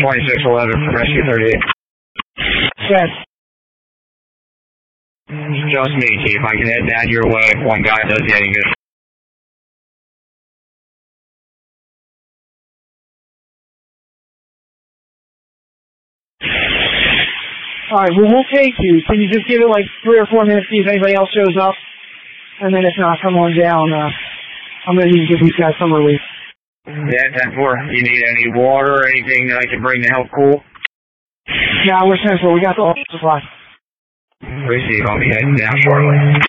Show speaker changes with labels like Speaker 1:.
Speaker 1: 2611 from Rescue 38.
Speaker 2: Yes.
Speaker 1: Just me, Chief. I can head down your way if one guy does get any good.
Speaker 2: Alright, well, we'll take you. Can you just give it like 3 or 4 minutes, see if anybody else shows up? And then if not, come on down. I'm going to need to give these guys some relief.
Speaker 1: Yeah, 10-4. You need any water or anything that I can bring to help cool?
Speaker 2: No, we're central. We got the supply.
Speaker 1: Receive. I'll be heading down shortly.